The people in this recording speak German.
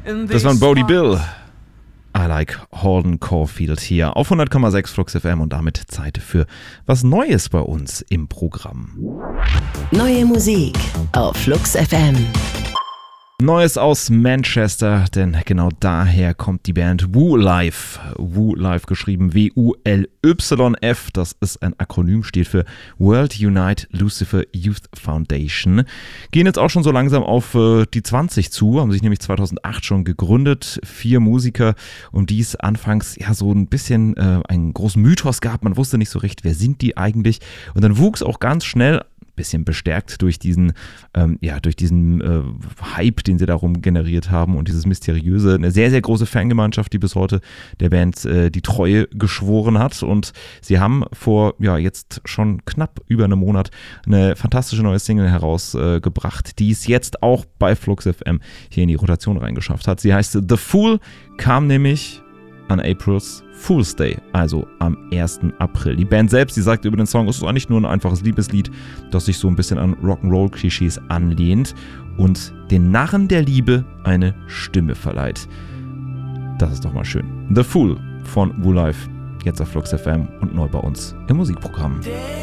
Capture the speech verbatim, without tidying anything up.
Das war ein Bodie Bill. I like Holden Caulfield hier auf hundert Komma sechs Flux F M und damit Zeit für was Neues bei uns im Programm. Neue Musik auf Flux F M. Neues aus Manchester, denn genau daher kommt die Band Woo-Life. Woo-Life geschrieben W U L Y F, das ist ein Akronym, steht für World Unite Lucifer Youth Foundation. Gehen jetzt auch schon so langsam auf äh, die zwanzig zu, haben sich nämlich zweitausendacht schon gegründet. Vier Musiker, um die es anfangs ja so ein bisschen äh, einen großen Mythos gab. Man wusste nicht so recht, wer sind die eigentlich? Und dann wuchs auch ganz schnell, bisschen bestärkt durch diesen, ähm, ja, durch diesen äh, Hype, den sie darum generiert haben und dieses Mysteriöse, eine sehr, sehr große Fangemeinschaft, die bis heute der Band äh, die Treue geschworen hat, und sie haben vor, ja, jetzt schon knapp über einem Monat eine fantastische neue Single herausgebracht, äh, die es jetzt auch bei Flux F M hier in die Rotation reingeschafft hat. Sie heißt The Fool, kam nämlich an April's Fool's Day, also am ersten April. Die Band selbst, die sagt über den Song, es ist eigentlich nur ein einfaches Liebeslied, das sich so ein bisschen an Rock'n'Roll-Klischees anlehnt und den Narren der Liebe eine Stimme verleiht. Das ist doch mal schön. The Fool von Woo-Life, jetzt auf Flux F M und neu bei uns im Musikprogramm.